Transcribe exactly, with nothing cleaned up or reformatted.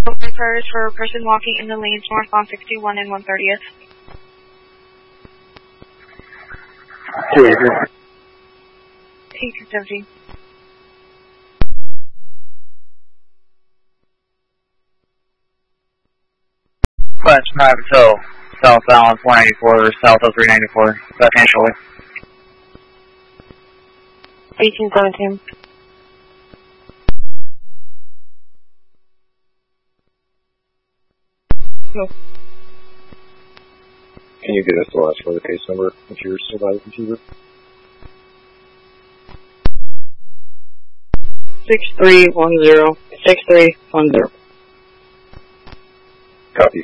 Open cars for a person walking in the lanes northbound sixty-one and one thirtieth. eighteen seventeen. Quest Private Hill, southbound four ninety-four, south of three ninety-four, left hand shoulder. eighteen seventeen. No. Can you get us the last for the case number if you're still by the computer? Six three one zero six three one zero. Copy.